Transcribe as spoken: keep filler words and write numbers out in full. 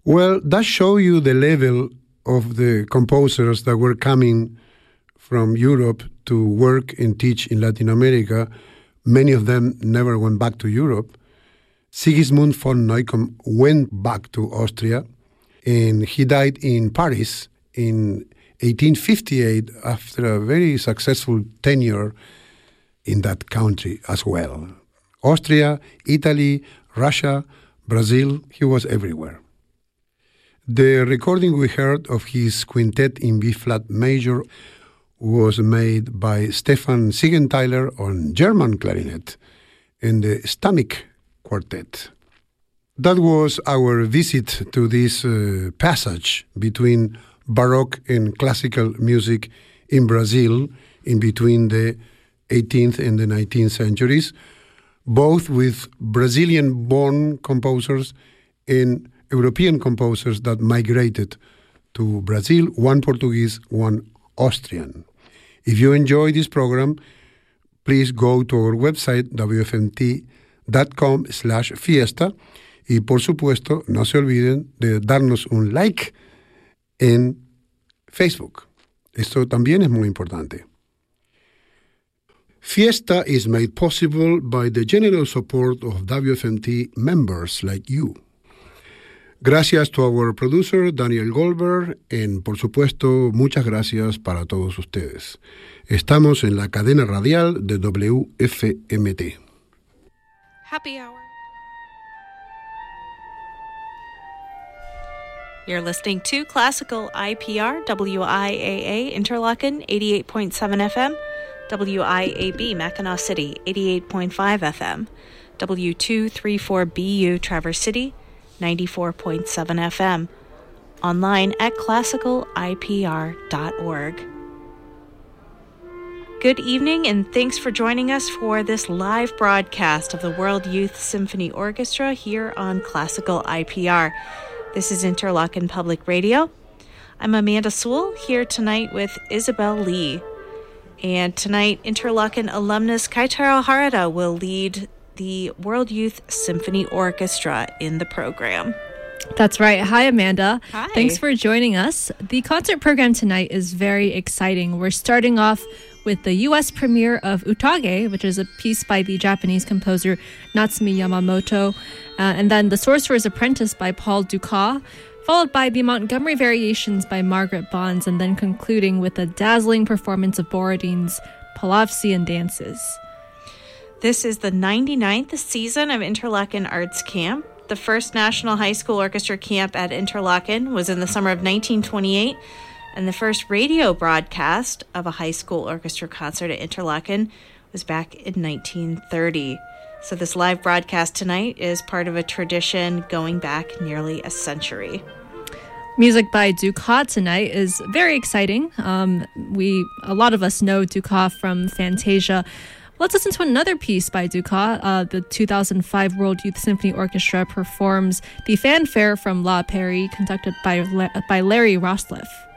Well, that shows you the level of the composers that were coming from Europe to work and teach in Latin America. Many of them never went back to Europe. Sigismund von Neukomm went back to Austria, and he died in Paris in eighteen fifty-eight after a very successful tenure in that country as well. Austria, Italy, Russia, Brazil, he was everywhere. The recording we heard of his quintet in B-flat major was made by Stefan Siegenthaler on German clarinet and the Stammik Quartet. That was our visit to this uh, passage between Baroque and classical music in Brazil in between the eighteenth and the nineteenth centuries, both with Brazilian-born composers and European composers that migrated to Brazil, one Portuguese, one Austrian. If you enjoy this program, please go to our website, w f m t dot com slash fiesta, y por supuesto, no se olviden de darnos un like en Facebook. Esto también es muy importante. Fiesta is made possible by the general support of W F M T members like you. Gracias to our producer, Daniel Goldberg, y por supuesto, muchas gracias para todos ustedes. Estamos en la cadena radial de W F M T. Happy Hour. You're listening to Classical I P R, W I A A, Interlaken, eighty-eight point seven F M, W I A B, Mackinac City, eighty-eight point five F M, W two thirty-four B U, Traverse City, ninety-four point seven F M, online at classical I P R dot org. Good evening, and thanks for joining us for this live broadcast of the World Youth Symphony Orchestra here on Classical I P R. This is Interlaken Public Radio. I'm Amanda Sewell, here tonight with Isabel Lee. And tonight, Interlaken alumnus Keitaro Harada will lead the World Youth Symphony Orchestra in the program. That's right. Hi, Amanda. Hi. Thanks for joining us. The concert program tonight is very exciting. We're starting off with the U S premiere of Utage, which is a piece by the Japanese composer Natsumi Yamamoto, uh, and then The Sorcerer's Apprentice by Paul Dukas, followed by the Montgomery Variations by Margaret Bonds, and then concluding with a dazzling performance of Borodin's Palavsian Dances. This is the ninety-ninth season of Interlaken Arts Camp. The first National High School Orchestra Camp at Interlaken was in the summer of nineteen twenty-eight, and the first radio broadcast of a high school orchestra concert at Interlaken was back in nineteen thirty. So this live broadcast tonight is part of a tradition going back nearly a century. Music by Dukas tonight is very exciting. Um, we a lot of us know Dukas from Fantasia. Let's listen to another piece by Dukas. Uh, the two thousand five World Youth Symphony Orchestra performs the fanfare from La Pairie, conducted by, by Larry Rosliff.